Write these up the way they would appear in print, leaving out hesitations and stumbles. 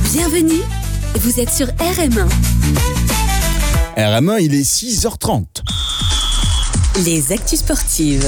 Bienvenue, vous êtes sur RM1. RM1, il est 6h30. Les actus sportives.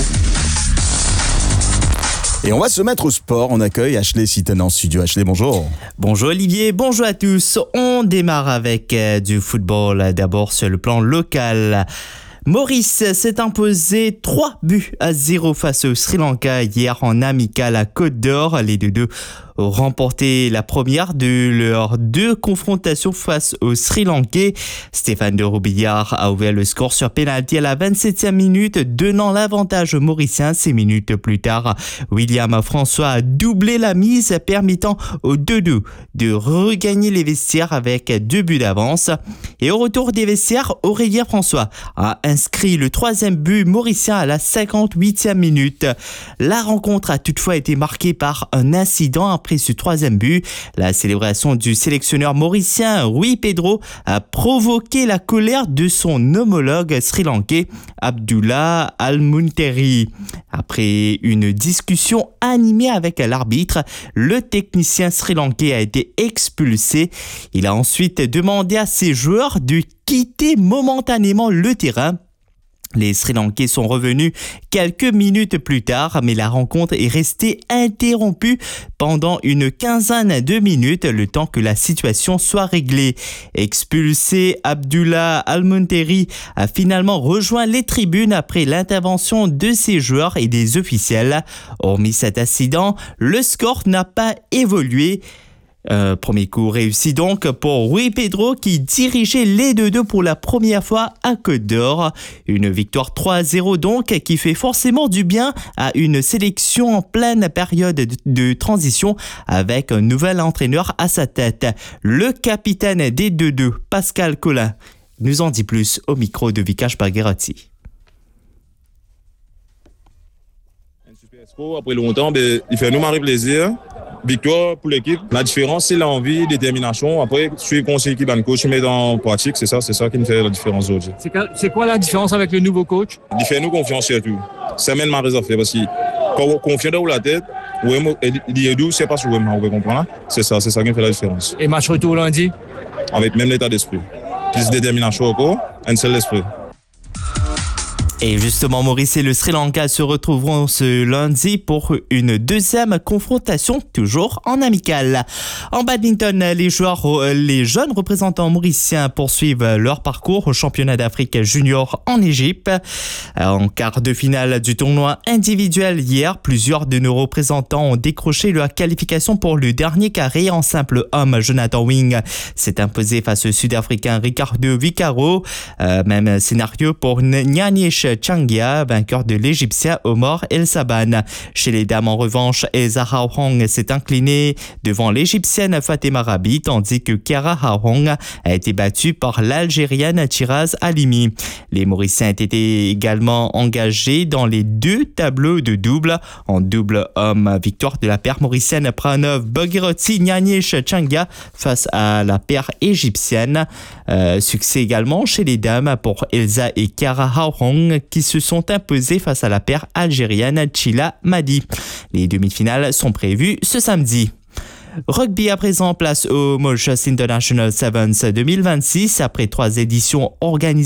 Et on va se mettre au sport. On accueille Ashley Sitton en studio. Ashley, bonjour. Bonjour Olivier, bonjour à tous. On démarre avec du football. D'abord sur le plan local. Maurice s'est imposé 3-0 face au Sri Lanka hier en amical à Côte d'Or. Les deux ont remporté la première de leurs deux confrontations face au Sri Lankais. Stéphane de Robillard a ouvert le score sur pénalty à la 27e minute, donnant l'avantage aux Mauriciens. 6 minutes plus tard, William François a doublé la mise, permettant aux 2-2 de regagner les vestiaires avec 2 buts d'avance. Et au retour des vestiaires, Aurélien François a inscrit le 3e but mauricien à la 58e minute. La rencontre a toutefois été marquée par un incident après ce 3e but. La célébration du sélectionneur mauricien Rui Pedro a provoqué la colère de son homologue sri-lankais Abdullah Al-Munteri. Après une discussion animée avec l'arbitre, le technicien sri-lankais a été expulsé. Il a ensuite demandé à ses joueurs de quitter momentanément le terrain. Les Sri Lankais sont revenus quelques minutes plus tard, mais la rencontre est restée interrompue pendant une quinzaine de minutes, le temps que la situation soit réglée. Expulsé, Abdullah Al-Munteri a finalement rejoint les tribunes après l'intervention de ses joueurs et des officiels. Hormis cet incident, le score n'a pas évolué. Premier coup réussi donc pour Rui Pedro qui dirigeait les 2-2 pour la première fois à Côte d'Or. Une victoire 3-0 donc qui fait forcément du bien à une sélection en pleine période de transition avec un nouvel entraîneur à sa tête. Le capitaine des 2-2, Pascal Collin, nous en dit plus au micro de Vikash Bagheratti. Après longtemps, il fait nous marrer plaisir. Victoire pour l'équipe. La différence, c'est l'envie, détermination. Après, suivre conseil qui ban coach, mettre en pratique, c'est ça qui me fait la différence aujourd'hui. C'est quoi la différence avec le nouveau coach? Il fait nous confiance surtout. C'est même ma raison de faire parce que quand on confie dans la tête, il est doux, c'est pas sur vous comprendre. C'est ça qui me fait la différence. Et match retour lundi? Avec même l'état d'esprit. Plus de détermination encore, un seul esprit. Et justement, Maurice et le Sri Lanka se retrouveront ce lundi pour une deuxième confrontation, toujours en amical. En badminton, les jeunes représentants mauriciens poursuivent leur parcours au championnat d'Afrique junior en Égypte. En quart de finale du tournoi individuel hier, plusieurs de nos représentants ont décroché leur qualification pour le dernier carré. En simple homme, Jonathan Wing s'est imposé face au Sud-Africain Ricardo Vicaro. Même scénario pour Nyanish Changia, vainqueur de l'Égyptien Omar El Saban. Chez les dames, en revanche, Zahra Hong s'est inclinée devant l'Égyptienne Fatima Rabi, tandis que Kara Hong a été battue par l'Algérienne Tiraz Halimi. Les Mauriciens étaient également engagés dans les 2 tableaux de double. En double homme, victoire de la paire mauricienne Pranav Bagheratti Nyanish Changia face à la paire égyptienne. Succès également chez les dames pour Elsa et Kara Hong qui se sont imposés face à la paire algérienne Chila Madi. Les demi-finales sont prévues ce samedi. Rugby à présent, place au Mauritius International Sevens 2026 après 3 éditions organisées